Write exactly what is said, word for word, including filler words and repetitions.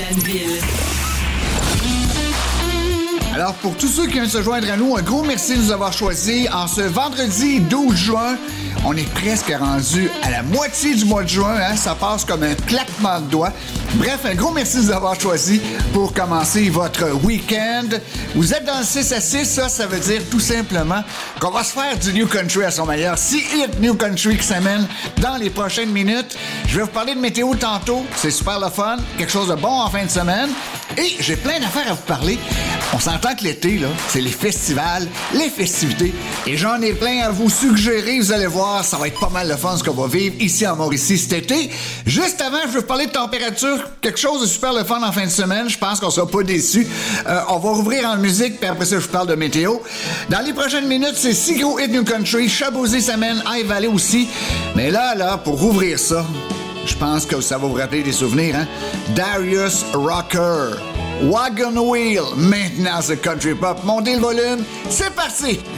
Danville. Alors, pour tous ceux qui viennent se joindre à nous, un gros merci de nous avoir choisis. En ce vendredi douze juin, on est presque rendu à la moitié du mois de juin. Hein? Ça passe comme un claquement de doigts. Bref, un gros merci de nous avoir choisis pour commencer votre week-end. Vous êtes dans le six à six, ça, ça veut dire tout simplement qu'on va se faire du New Country à son meilleur. Six hits New Country qui s'amènent dans les prochaines minutes. Je vais vous parler de météo tantôt. C'est super le fun. Quelque chose de bon en fin de semaine. Et j'ai plein d'affaires à vous parler. On s'entend que l'été, là, c'est les festivals, les festivités. Et j'en ai plein à vous suggérer. Vous allez voir, ça va être pas mal le fun ce qu'on va vivre ici en Mauricie cet été. Juste avant, je veux vous parler de température. Quelque chose de super le fun en fin de semaine. Je pense qu'on sera pas déçus. Euh, on va rouvrir en musique, puis après ça, je vous parle de météo. Dans les prochaines minutes, c'est six gros hits New Country. Chabosy s'amène, High Valley aussi. Mais là, là, pour rouvrir ça, je pense que ça va vous rappeler des souvenirs, hein? Darius Rucker. Wagon Wheel. Maintenant, c'est Country Pop. Montez le volume. C'est parti!